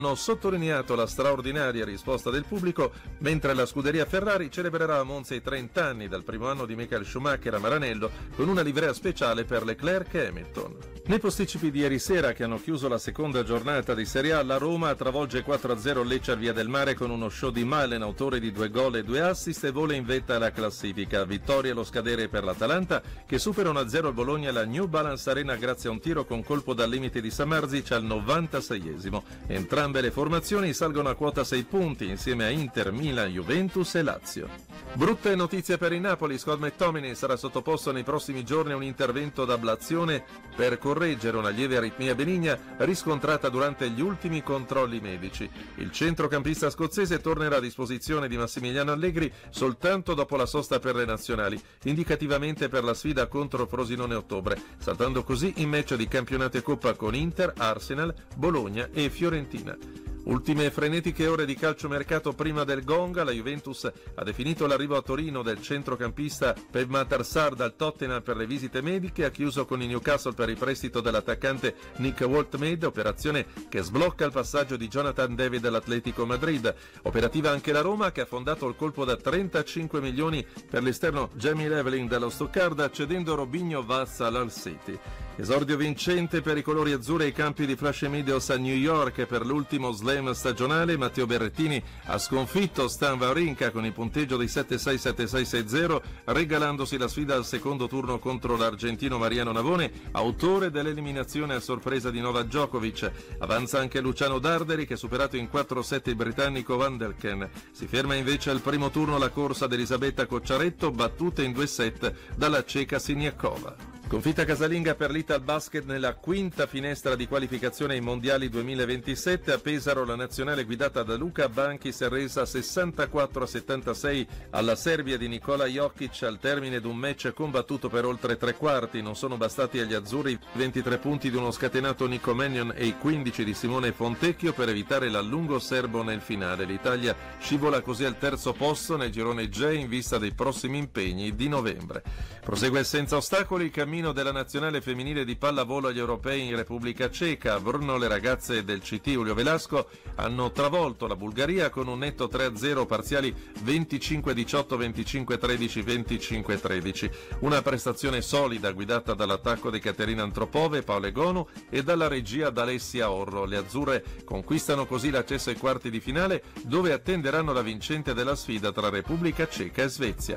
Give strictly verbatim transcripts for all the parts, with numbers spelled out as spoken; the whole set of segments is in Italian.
Hanno sottolineato la straordinaria risposta del pubblico, mentre la scuderia Ferrari celebrerà a Monza i trenta anni dal primo anno di Michael Schumacher a Maranello con una livrea speciale per Leclerc e Hamilton. Nei posticipi di ieri sera, che hanno chiuso la seconda giornata di Serie A, la Roma travolge quattro a zero Lecce al Via del Mare con uno show di Malen, autore di due gol e due assist, e vola in vetta alla classifica. Vittoria allo scadere per l'Atalanta, che supera uno a zero il Bologna alla New Balance Arena grazie a un tiro con colpo dal limite di Samarzic al novantaseiesimo. Entrambe le formazioni salgono a quota sei punti insieme a Inter, Milan, Juventus e Lazio. Brutte notizie per il Napoli. Scott McTominay sarà sottoposto nei prossimi giorni a un intervento d'ablazione per correggere una lieve aritmia benigna riscontrata durante gli ultimi controlli medici. Il centrocampista scozzese tornerà a disposizione di Massimiliano Allegri soltanto dopo la sosta per le nazionali, indicativamente per la sfida contro Frosinone a ottobre, saltando così in match di campionato e coppa con Inter, Arsenal, Bologna e Fiorentina. Ultime frenetiche ore di calciomercato prima del gong. La Juventus ha definito l'arrivo a Torino del centrocampista Pep Matarsar dal Tottenham per le visite mediche, ha chiuso con il Newcastle per il prestito dell'attaccante Nick Woltmed, operazione che sblocca il passaggio di Jonathan David all'Atletico Madrid. Operativa anche la Roma, che ha fondato il colpo da trentacinque milioni per l'esterno Jamie Leveling dello Stoccarda, cedendo Robinho Vaz all'Hull City. Esordio vincente per i colori azzurri ai campi di Flash Meadows a New York per l'ultimo slam stagionale. Matteo Berrettini ha sconfitto Stan Wawrinka con il punteggio di sette sei sette sei sei zero, regalandosi la sfida al secondo turno contro l'argentino Mariano Navone, autore dell'eliminazione a sorpresa di Novak Djokovic. Avanza anche Luciano Darderi, che ha superato in quattro set il britannico Van der Ken. Si ferma invece al primo turno la corsa di Elisabetta Cocciaretto, battuta in due set dalla ceca Siniakova. Sconfitta casalinga per l'Ital Basket nella quinta finestra di qualificazione ai mondiali duemilaventisette. A Pesaro la nazionale guidata da Luka Banchi si è resa sessantaquattro a settantasei alla Serbia di Nikola Jokic al termine di un match combattuto per oltre tre quarti. Non sono bastati agli azzurri i ventitré punti di uno scatenato Nico Mannion e i quindici di Simone Fontecchio per evitare l'allungo serbo nel finale. L'Italia scivola così al terzo posto nel girone J in vista dei prossimi impegni di novembre. Prosegue senza ostacoli il cammino della nazionale femminile di pallavolo agli europei in Repubblica Ceca. A Brno le ragazze del C T Julio Velasco hanno travolto la Bulgaria con un netto tre a zero, parziali venticinque diciotto, venticinque tredici, venticinque tredici. Una prestazione solida guidata dall'attacco di Caterina Antropove e Paolo Egonu e dalla regia d'Alessia Orro. Le azzurre conquistano così l'accesso ai quarti di finale, dove attenderanno la vincente della sfida tra Repubblica Ceca e Svezia.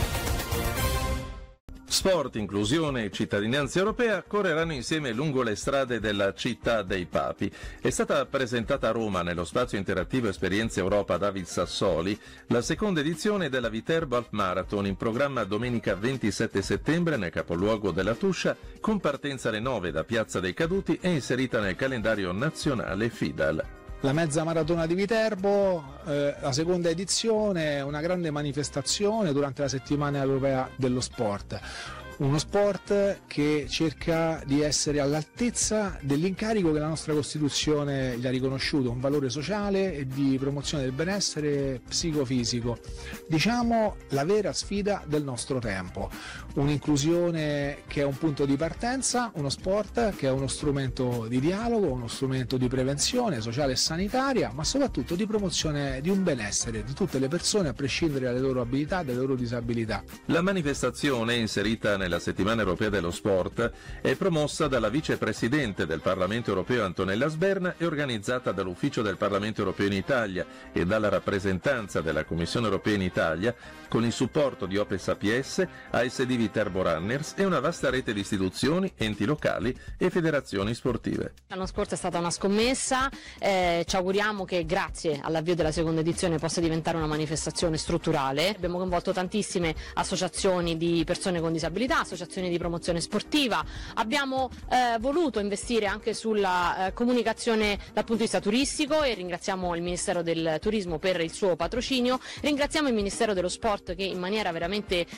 Sport, inclusione e cittadinanza europea correranno insieme lungo le strade della città dei papi. È stata presentata a Roma, nello spazio interattivo Esperienza Europa David Sassoli, la seconda edizione della Viterbo Half Marathon, in programma domenica ventisette settembre nel capoluogo della Tuscia, con partenza alle nove da Piazza dei Caduti e inserita nel calendario nazionale FIDAL. La mezza maratona di Viterbo, eh, la seconda edizione, una grande manifestazione durante la settimana europea dello sport. Uno sport che cerca di essere all'altezza dell'incarico che la nostra Costituzione gli ha riconosciuto, un valore sociale e di promozione del benessere psicofisico. Diciamo la vera sfida del nostro tempo, un'inclusione che è un punto di partenza, uno sport che è uno strumento di dialogo, uno strumento di prevenzione sociale e sanitaria, ma soprattutto di promozione di un benessere di tutte le persone a prescindere dalle loro abilità e dalle loro disabilità. La manifestazione, inserita nel nella settimana europea dello sport, è promossa dalla vicepresidente del Parlamento europeo Antonella Sberna e organizzata dall'Ufficio del Parlamento europeo in Italia e dalla rappresentanza della Commissione europea in Italia, con il supporto di Opes A P S, A S D Viterbo Runners e una vasta rete di istituzioni, enti locali e federazioni sportive. L'anno scorso è stata una scommessa, eh, ci auguriamo che grazie all'avvio della seconda edizione possa diventare una manifestazione strutturale. Abbiamo coinvolto tantissime associazioni di persone con disabilità, associazioni di promozione sportiva, abbiamo eh, voluto investire anche sulla eh, comunicazione dal punto di vista turistico e ringraziamo il Ministero del Turismo per il suo patrocinio, ringraziamo il Ministero dello Sport che in maniera veramente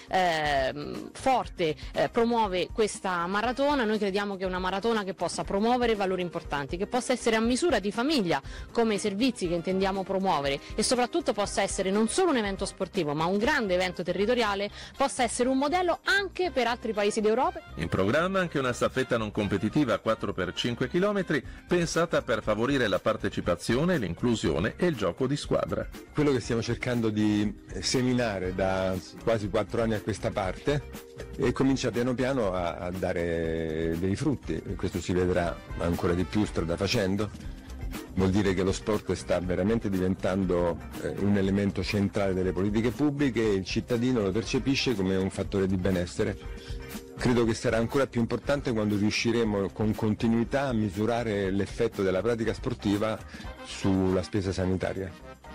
eh, forte eh, promuove questa maratona. Noi crediamo che è una maratona che possa promuovere valori importanti, che possa essere a misura di famiglia come i servizi che intendiamo promuovere e soprattutto possa essere non solo un evento sportivo ma un grande evento territoriale, possa essere un modello anche per altri paesi d'Europa. In programma anche una staffetta non competitiva a quattro per cinque chilometri pensata per favorire la partecipazione, l'inclusione e il gioco di squadra. Quello che stiamo cercando di seminare da quasi quattro anni a questa parte e comincia piano piano a, a dare dei frutti. Questo si vedrà ancora di più strada facendo. Vuol dire che lo sport sta veramente diventando eh, un elemento centrale delle politiche pubbliche e il cittadino lo percepisce come un fattore di benessere. Credo che sarà ancora più importante quando riusciremo con continuità a misurare l'effetto della pratica sportiva sulla spesa sanitaria.